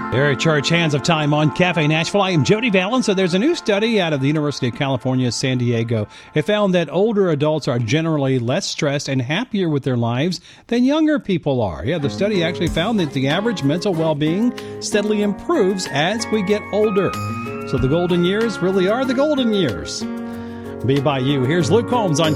Eric Church, Hands of Time on Cafe Nashville. I am Jody Vallon. So there's a new study out of the University of California, San Diego. It found that older adults are generally less stressed and happier with their lives than younger people are. Yeah, the study actually found that the average mental well-being steadily improves as we get older. So the golden years really are the golden years. Be by you. Here's Luke Combs on